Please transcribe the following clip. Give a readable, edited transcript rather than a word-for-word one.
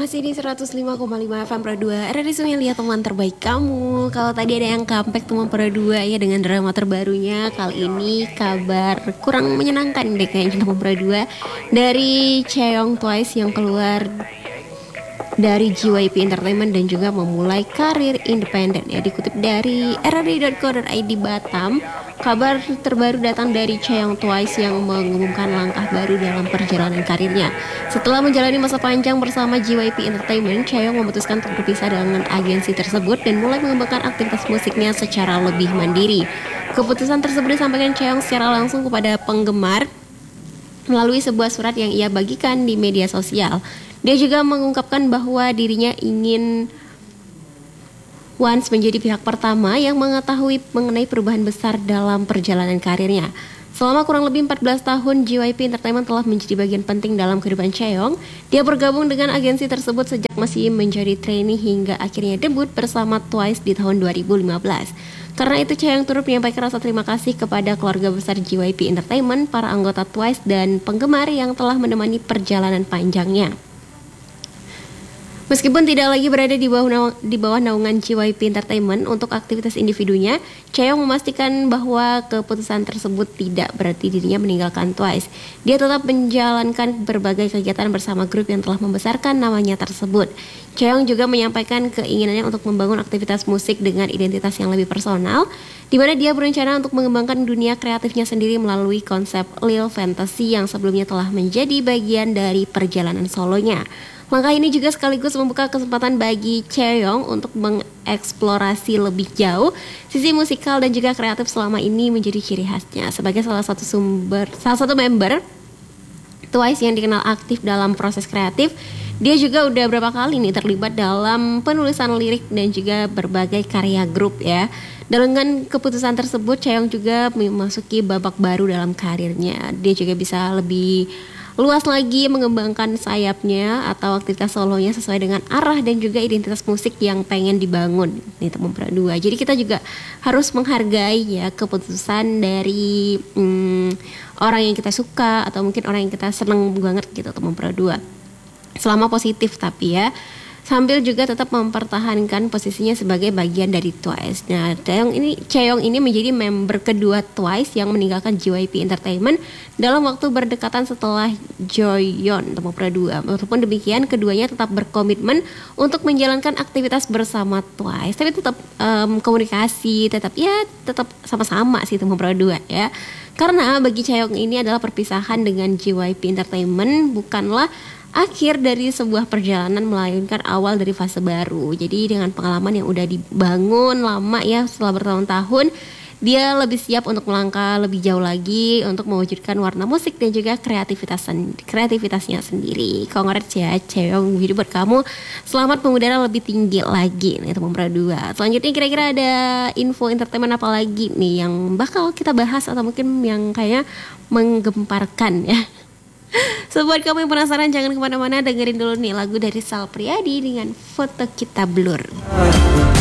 Masih di 105,5 FM Pro 2 RRI Sungai Liat, teman terbaik kamu. Kalau tadi ada yang comeback teman Pro 2 ya dengan drama terbarunya, kali ini kabar kurang menyenangkan deh kayaknya teman Pro 2 dari Chaeyoung Twice yang keluar dari JYP Entertainment dan juga memulai karir independen ya. Dikutip dari rri.co.id Batam, kabar terbaru datang dari Chaeyoung Twice yang mengumumkan langkah baru dalam perjalanan karirnya. Setelah menjalani masa panjang bersama JYP Entertainment, Chaeyoung memutuskan untuk berpisah dengan agensi tersebut dan mulai mengembangkan aktivitas musiknya secara lebih mandiri. Keputusan tersebut disampaikan Chaeyoung secara langsung kepada penggemar melalui sebuah surat yang ia bagikan di media sosial. Dia juga mengungkapkan bahwa dirinya ingin Once menjadi pihak pertama yang mengetahui mengenai perubahan besar dalam perjalanan karirnya. Selama kurang lebih 14 tahun, JYP Entertainment telah menjadi bagian penting dalam kehidupan Chaeyoung. Dia bergabung dengan agensi tersebut sejak masih menjadi trainee hingga akhirnya debut bersama Twice di tahun 2015. Karena itu Chaeyoung turut menyampaikan rasa terima kasih kepada keluarga besar JYP Entertainment, para anggota Twice dan penggemar yang telah menemani perjalanan panjangnya. Meskipun tidak lagi berada di bawah naungan JYP Entertainment untuk aktivitas individunya, Chaeyoung memastikan bahwa keputusan tersebut tidak berarti dirinya meninggalkan Twice. Dia tetap menjalankan berbagai kegiatan bersama grup yang telah membesarkan namanya tersebut. Chaeyoung juga menyampaikan keinginannya untuk membangun aktivitas musik dengan identitas yang lebih personal, di mana dia berencana untuk mengembangkan dunia kreatifnya sendiri melalui konsep Lil Fantasy yang sebelumnya telah menjadi bagian dari perjalanan solonya. Langkah ini juga sekaligus membuka kesempatan bagi Chaeyoung untuk mengeksplorasi lebih jauh sisi musikal dan juga kreatif selama ini menjadi ciri khasnya. Sebagai salah satu member Twice yang dikenal aktif dalam proses kreatif, dia juga udah berapa kali nih terlibat dalam penulisan lirik dan juga berbagai karya grup ya. Dengan keputusan tersebut, Chaeyoung juga memasuki babak baru dalam karirnya. Dia juga bisa lebih luas lagi mengembangkan sayapnya atau aktivitas solonya sesuai dengan arah dan juga identitas musik yang pengen dibangun nih teman Pro 2. Jadi kita juga harus menghargai ya keputusan dari orang yang kita suka atau mungkin orang yang kita seneng banget gitu teman Pro 2. Selama positif tapi ya, sambil juga tetap mempertahankan posisinya sebagai bagian dari Twice. Nah, Chaeyoung ini menjadi member kedua Twice yang meninggalkan JYP Entertainment dalam waktu berdekatan setelah Joyeon teman Pro 2. Walaupun demikian, keduanya tetap berkomitmen untuk menjalankan aktivitas bersama Twice. Tapi tetap komunikasi, tetap sama-sama sih teman Pro 2 ya. Karena bagi Chaeyoung ini adalah perpisahan dengan JYP Entertainment bukanlah akhir dari sebuah perjalanan, melainkan awal dari fase baru. Jadi dengan pengalaman yang udah dibangun lama ya setelah bertahun-tahun, dia lebih siap untuk melangkah lebih jauh lagi untuk mewujudkan warna musik dan juga kreativitasnya sendiri. Congrats ya Chaeyoung, jadi buat kamu selamat mengudara lebih tinggi lagi nih teman Pro 2. Selanjutnya kira-kira ada info entertainment apa lagi nih yang bakal kita bahas atau mungkin yang kayak menggemparkan ya. So buat kamu yang penasaran jangan kemana-mana, dengerin dulu nih lagu dari Sal Priadi dengan Foto Kita Blur.